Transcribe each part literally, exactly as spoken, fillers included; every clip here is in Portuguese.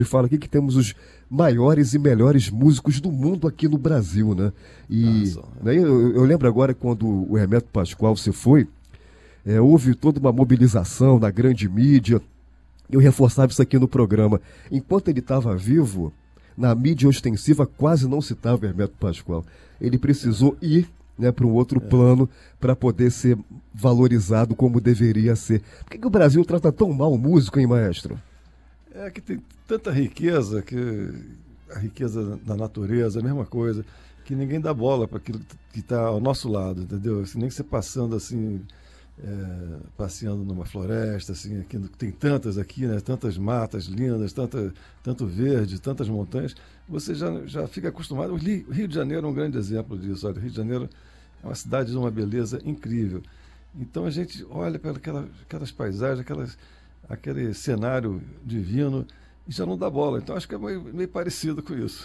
fala aqui que temos os maiores e melhores músicos do mundo aqui no Brasil, né? E né, eu, eu lembro agora quando o Hermeto Pascoal se foi, é, houve toda uma mobilização na grande mídia. Eu reforçava isso aqui no programa. Enquanto ele estava vivo, na mídia ostensiva quase não citava Hermeto Pascoal. Ele precisou ir, né, para um outro é. plano para poder ser valorizado como deveria ser. Por que, que o Brasil trata tão mal o músico, hein, maestro? É que tem tanta riqueza, que a riqueza da natureza, a mesma coisa, que ninguém dá bola para aquilo que está ao nosso lado, entendeu? Assim, nem que você passando assim, é, passeando numa floresta, assim, aqui, tem tantas aqui, né? Tantas matas lindas, tanta, tanto verde, tantas montanhas, você já, já fica acostumado. O Rio de Janeiro é um grande exemplo disso. Olha, o Rio de Janeiro é uma cidade de uma beleza incrível. Então a gente olha para aquela, aquelas paisagens, aquelas aquele cenário divino, e já não dá bola. Então acho que é meio, meio parecido com isso.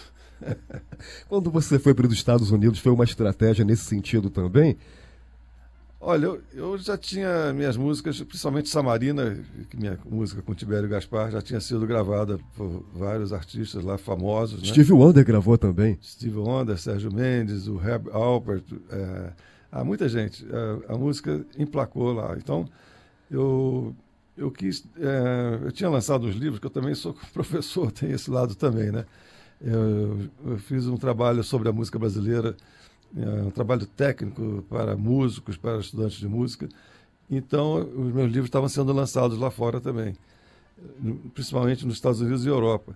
Quando você foi para os Estados Unidos, foi uma estratégia nesse sentido também? Olha, eu, eu já tinha minhas músicas, principalmente Samarina, que minha música com Tibério Gaspar já tinha sido gravada por vários artistas lá famosos. Stevie né? Wonder gravou também. Stevie Wonder, Sérgio Mendes, o Herb Alpert, é, há muita gente. A, a música emplacou lá. Então, eu... Eu quis, é, eu tinha lançado uns livros, que eu também sou professor, tem esse lado também, né? Eu, eu fiz um trabalho sobre a música brasileira, é, um trabalho técnico para músicos, para estudantes de música. Então, os meus livros estavam sendo lançados lá fora também, principalmente nos Estados Unidos e Europa.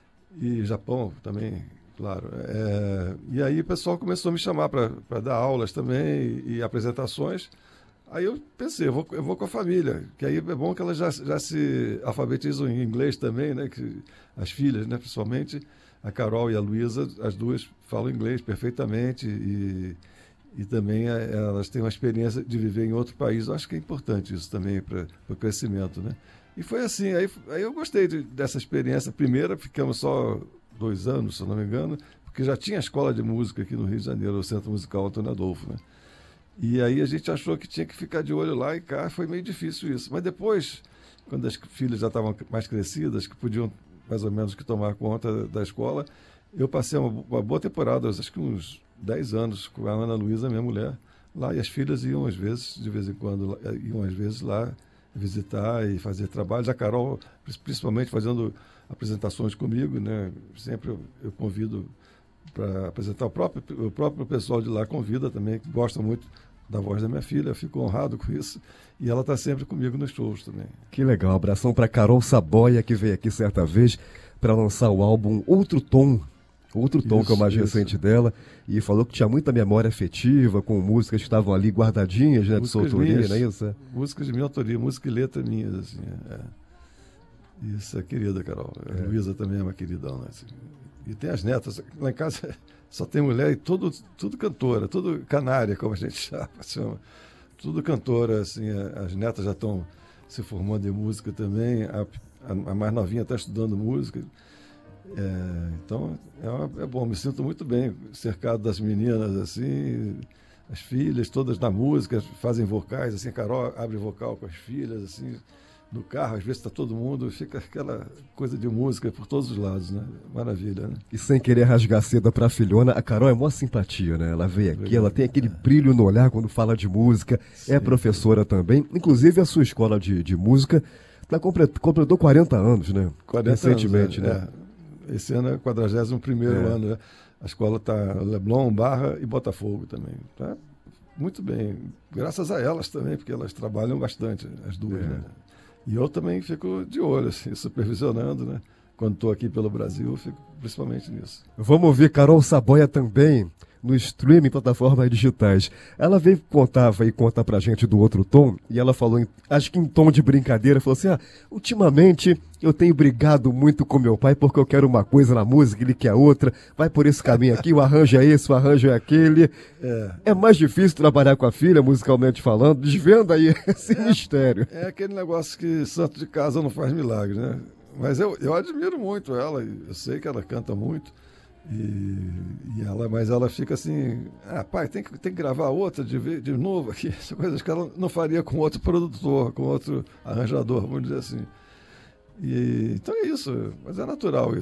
E Japão também, claro. É, e aí o pessoal começou a me chamar para dar aulas também e, e apresentações. Aí eu pensei, eu vou, eu vou com a família, que aí é bom que elas já, já se alfabetizam em inglês também, né? Que as filhas, né, principalmente, a Carol e a Luísa, as duas falam inglês perfeitamente e, e também elas têm uma experiência de viver em outro país. Eu acho que é importante isso também para o crescimento, né? E foi assim, aí, aí eu gostei de, dessa experiência. Primeira, ficamos só dois anos, se eu não me engano, porque já tinha escola de música aqui no Rio de Janeiro, o Centro Musical Antônio Adolfo, né? E aí a gente achou que tinha que ficar de olho lá e cá, foi meio difícil isso. Mas depois, quando as filhas já estavam mais crescidas, que podiam mais ou menos que tomar conta da escola, eu passei uma, uma boa temporada, acho que uns dez anos, com a Ana Luísa, minha mulher, lá. E as filhas iam às vezes, de vez em quando, iam às vezes lá visitar e fazer trabalhos. A Carol, principalmente, fazendo apresentações comigo, né? Sempre eu, eu convido para apresentar. O próprio, o próprio pessoal de lá convida também, que gosta muito da voz da minha filha, eu fico honrado com isso, e ela está sempre comigo nos shows também. Que legal, um abração para Carol Saboia, que veio aqui certa vez para lançar o álbum Outro Tom, Outro Tom, isso, que é o mais isso. recente dela, e falou que tinha muita memória afetiva, com músicas que estavam ali guardadinhas, né, de sua autoria, minhas, não é isso? Músicas de minha autoria, música e letra minhas, assim, é. Isso, é querida, Carol. A é. Luísa também é uma queridão, né? Assim, e tem as netas, lá em casa só tem mulher e tudo, tudo cantora, tudo canária, como a gente chama, chama. Tudo cantora, assim, as netas já estão se formando em música também, a, a, a mais novinha está estudando música. É, então, é, uma, é bom, me sinto muito bem cercado das meninas, assim, as filhas, todas na música, fazem vocais, assim, a Carol abre vocal com as filhas, assim, no carro, às vezes está todo mundo, fica aquela coisa de música por todos os lados, né? Maravilha, né? E sem querer rasgar seda para a filhona, a Carol é mó simpatia, né? Ela veio aqui, ela tem aquele brilho no olhar quando fala de música, sim, é professora também, inclusive a sua escola de, de música tá complet, completou quarenta anos, né? quarenta recentemente, anos, é, né? É. Esse ano é o quadragésimo primeiro é. ano, né? A escola está Leblon, Barra e Botafogo também, tá? Muito bem, graças a elas também, porque elas trabalham bastante, as duas, é. né? E eu também fico de olho, assim, supervisionando, né? Quando estou aqui pelo Brasil, eu fico principalmente nisso. Vamos ouvir Carol Saboia também no streaming, plataformas digitais. Ela veio contar, veio contar pra gente do Outro Tom, e ela falou, em, acho que em tom de brincadeira, falou assim, ah, ultimamente eu tenho brigado muito com meu pai porque eu quero uma coisa na música, ele quer outra, vai por esse caminho aqui, o arranjo é esse, o arranjo é aquele. É, é mais difícil trabalhar com a filha, musicalmente falando, desvenda aí esse é, mistério. É aquele negócio que santo de casa não faz milagre, né? Mas eu, eu admiro muito ela, eu sei que ela canta muito, e, e ela, mas ela fica assim, ah, pai, tem que, tem que gravar outra de, de novo aqui, coisas que ela não faria com outro produtor, com outro arranjador, vamos dizer assim. E, então é isso, mas é natural isso.